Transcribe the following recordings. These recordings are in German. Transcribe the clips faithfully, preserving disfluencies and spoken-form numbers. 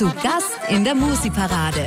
Zu Gast in der Musi-Parade.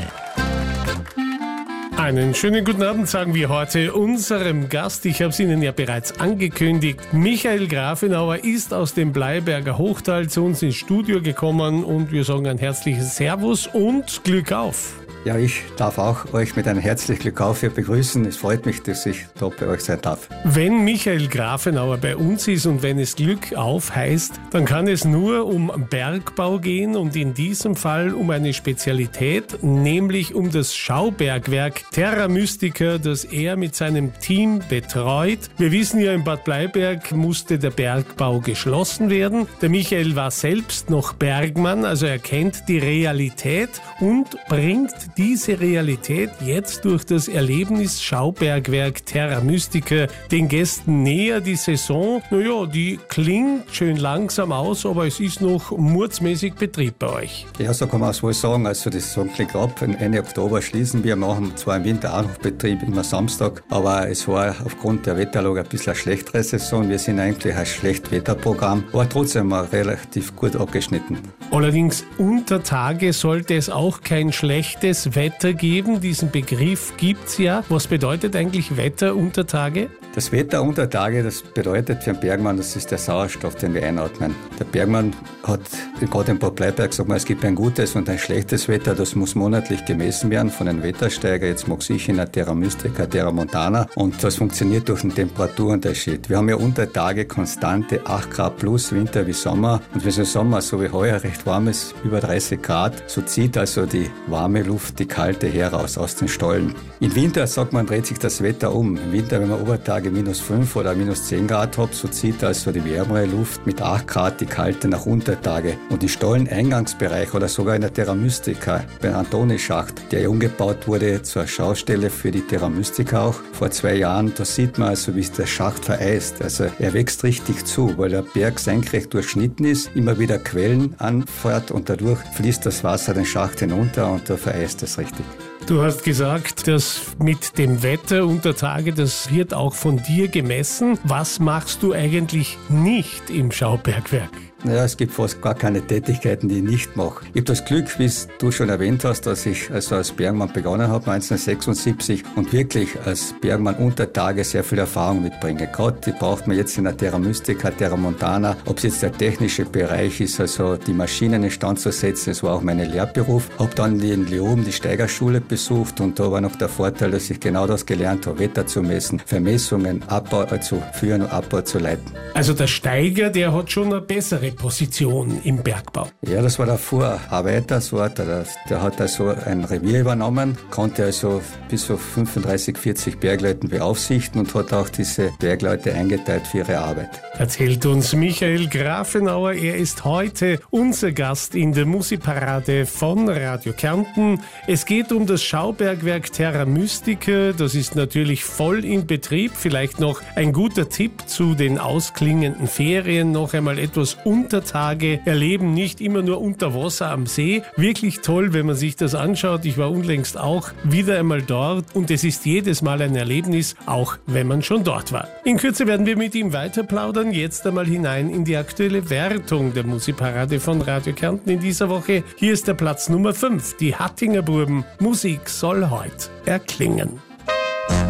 Einen schönen guten Abend sagen wir heute unserem Gast. Ich habe es Ihnen ja bereits angekündigt. Michael Grafenauer ist aus dem Bleiberger Hochtal zu uns ins Studio gekommen und wir sagen ein herzliches Servus und Glück auf. Ja, ich darf auch euch mit einem herzlichen Glück auf hier begrüßen. Es freut mich, dass ich da bei euch sein darf. Wenn Michael Grafenauer bei uns ist und wenn es Glück auf heißt, dann kann es nur um Bergbau gehen und in diesem Fall um eine Spezialität, nämlich um das Schaubergwerk Terra Mystica, das er mit seinem Team betreut. Wir wissen ja, in Bad Bleiberg musste der Bergbau geschlossen werden. Der Michael war selbst noch Bergmann, also er kennt die Realität und bringt diese Realität jetzt durch das Erlebnis Schaubergwerk Terra Mystica den Gästen näher. Die Saison, naja, die klingt schön langsam aus, aber es ist noch mordsmäßig Betrieb bei euch. Ja, so kann man es wohl sagen. Also die Saison klingt ab. Ende Oktober schließen wir, machen zwar im Winter auch noch Betrieb, immer Samstag, aber es war aufgrund der Wetterlage ein bisschen eine schlechtere Saison. Wir sind eigentlich ein Schlechtwetterprogramm, aber trotzdem mal relativ gut abgeschnitten. Allerdings unter Tage sollte es auch kein schlechtes Wetter geben. Diesen Begriff gibt's ja. Was bedeutet eigentlich Wetter unter Tage? Das Wetter unter Tage, das bedeutet für einen Bergmann, das ist der Sauerstoff, den wir einatmen. Der Bergmann hat gerade in Bad Bleiberg gesagt, es gibt ein gutes und ein schlechtes Wetter. Das muss monatlich gemessen werden von einem Wettersteiger. Jetzt mag ich in der Terra Mystica, Terra Montana. Und das funktioniert durch den Temperaturunterschied. Wir haben ja unter Tage konstante acht Grad plus, Winter wie Sommer. Und wenn es im Sommer, so wie heuer, recht warm ist, über dreißig Grad, so zieht also die warme Luft die kalte heraus aus den Stollen. Im Winter, sagt man, dreht sich das Wetter um. Im Winter, wenn man Obertage minus fünf oder minus zehn Grad hat, so zieht also die wärmere Luft mit acht Grad die kalte nach Untertage. Und im Stolleneingangsbereich oder sogar in der Terra Mystica, beim Antoni-Schacht, der ja umgebaut wurde zur Schaustelle für die Terra Mystica auch vor zwei Jahren, da sieht man also, wie es der Schacht vereist. Also er wächst richtig zu, weil der Berg senkrecht durchschnitten ist, immer wieder Quellen anfährt und dadurch fließt das Wasser den Schacht hinunter und da vereist es richtig. Du hast gesagt, dass mit dem Wetter unter Tage, das wird auch von dir gemessen. Was machst du eigentlich nicht im Schaubergwerk? Ja, es gibt fast gar keine Tätigkeiten, die ich nicht mache. Ich habe das Glück, wie du schon erwähnt hast, dass ich also als Bergmann begonnen habe, neunzehnhundertsechsundsiebzig, und wirklich als Bergmann unter Tage sehr viel Erfahrung mitbringe. Gerade die braucht man jetzt in der Terra Mystica, Terra Montana, ob es jetzt der technische Bereich ist, also die Maschinen in Stand zu setzen, das war auch mein Lehrberuf. Habe dann in Leoben die Steigerschule besucht und da war noch der Vorteil, dass ich genau das gelernt habe, Wetter zu messen, Vermessungen, Abbau zu führen und Abbau zu leiten. Also der Steiger, der hat schon eine bessere Position im Bergbau. Ja, das war der Vorarbeiter, so hat er, der hat also ein Revier übernommen, konnte also bis zu fünfunddreißig, vierzig Bergleuten beaufsichten und hat auch diese Bergleute eingeteilt für ihre Arbeit. Erzählt uns Michael Grafenauer, er ist heute unser Gast in der Musi-Parade von Radio Kärnten. Es geht um das Schaubergwerk Terra Mystica, das ist natürlich voll in Betrieb. Vielleicht noch ein guter Tipp zu den ausklingenden Ferien, noch einmal etwas Untertage erleben, nicht immer nur unter Wasser am See. Wirklich toll, wenn man sich das anschaut. Ich war unlängst auch wieder einmal dort und es ist jedes Mal ein Erlebnis, auch wenn man schon dort war. In Kürze werden wir mit ihm weiter plaudern. Jetzt einmal hinein in die aktuelle Wertung der Musi-Parade von Radio Kärnten in dieser Woche. Hier ist der Platz Nummer fünf. Die Hattinger Buben. Musik soll heut erklingen.